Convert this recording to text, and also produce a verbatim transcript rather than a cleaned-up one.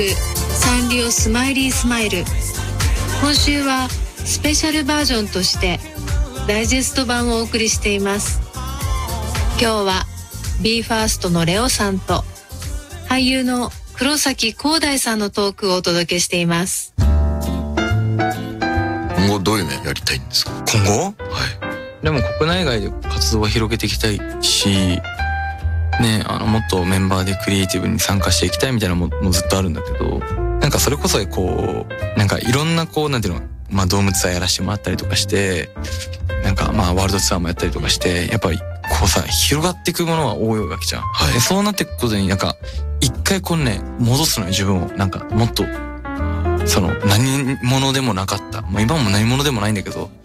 サンリオスマイリースマイル。今週はスペシャルバージョンとしてダイジェスト版をお送りしています。今日は ビーファースト のレオさんと俳優の黒崎光大さんのトークをお届けしています。 今後どういうのやりたいんですか？ 今後？ はい。 でも国内外で活動は広げていきたいし、ね、あのもっとメンバーでクリエイティブに参加していきたいみたいなのももうずっとあるんだけど、なんかそれこそこうなんかいろんなこうなんていうの、まあドームツアーやらせてもらったりとかして、なんかまあワールドツアーもやったりとかして、やっぱりこうさ広がっていくものは多いわけじゃん。はい、でそうなっていくことになんか一回こうね戻すのよ自分を、なんかもっとその何者でもなかった、まあ今も何者でもないんだけど。